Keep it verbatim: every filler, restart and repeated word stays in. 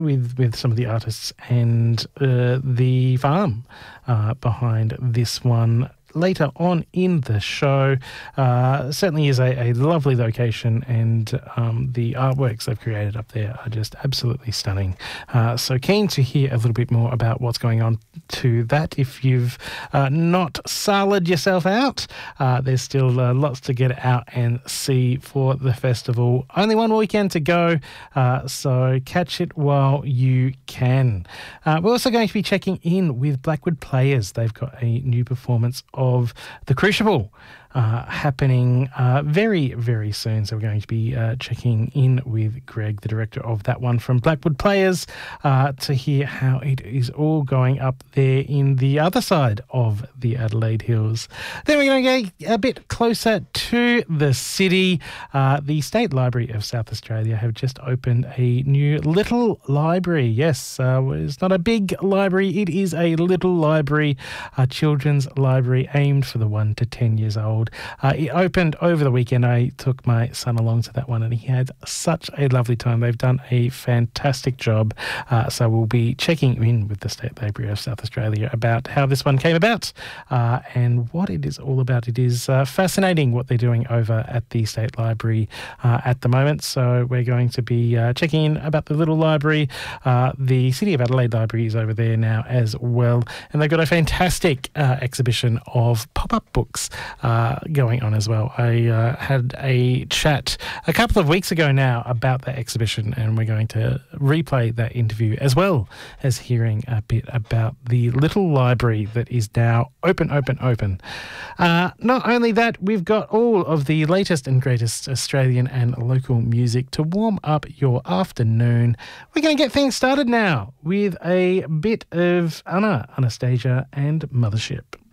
with with some of the artists and uh, the farm uh, behind this one later on in the show. Uh, certainly is a, a lovely location, and um, the artworks they've created up there are just absolutely stunning. Uh, so keen to hear a little bit more about what's going on to that. If you've uh, not salad yourself out, uh, there's still uh, lots to get out and see for the festival. Only one weekend to go, uh, so catch it while you can. Uh, we're also going to be checking in with Blackwood Players. They've got a new performance of The Crucible uh, happening uh, very, very soon. So we're going to be uh, checking in with Greg, the director of that one from Blackwood Players, uh, to hear how it is all going up there in the other side of the Adelaide Hills. Then we're going to get a bit closer to the city. Uh, the State Library of South Australia have just opened a new little library. Yes, uh, it's not a big library, it is a little library, a children's library aimed for the one to ten years old. Uh, it opened over the weekend. I took my son along to that one and he had such a lovely time. They've done a fantastic job. Uh, so we'll be checking in with the State Library of South Australia about how this one came about uh, and what it is all about. It is uh, fascinating what they're doing over at the State Library uh, at the moment. So we're going to be uh, checking in about the little library. Uh, the City of Adelaide Library is over there now as well. And they've got a fantastic uh, exhibition of pop-up books uh, going on as well. I uh, had a chat a couple of weeks ago now about that exhibition, and we're going to replay that interview as well as hearing a bit about the little library that is now open, open, open. Uh, not only that, we've got all of the latest and greatest Australian and local music to warm up your afternoon. We're going to get things started now with a bit of Anna, Anastasia and Mothership.